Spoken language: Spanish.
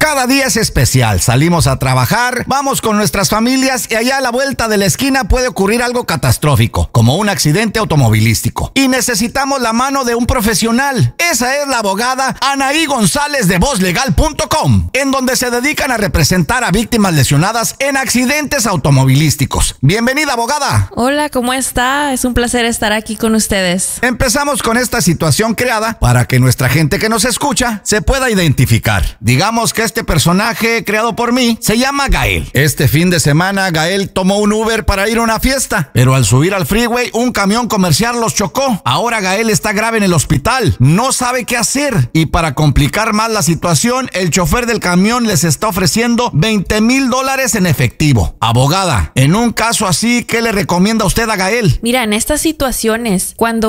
Cada día es especial, salimos a trabajar, vamos con nuestras familias y allá a la vuelta de la esquina puede ocurrir algo catastrófico, como un accidente automovilístico. Y necesitamos la mano de un profesional. Esa es la abogada Anaí González de VozLegal.com, en donde se dedican a representar a víctimas lesionadas en accidentes automovilísticos. Bienvenida, abogada. Hola, ¿cómo está? Es un placer estar aquí con ustedes. Empezamos con esta situación creada para que nuestra gente que nos escucha se pueda identificar. Digamos que este personaje creado por mí se llama Gael. Este fin de semana Gael tomó un Uber para ir a una fiesta, pero al subir al freeway un camión comercial los chocó. Ahora Gael está grave en el hospital, no sabe qué hacer y para complicar más la situación, el chofer del camión les está ofreciendo $20,000 en efectivo. Abogada, en un caso así, ¿qué le recomienda usted a Gael? Mira, en estas situaciones, cuando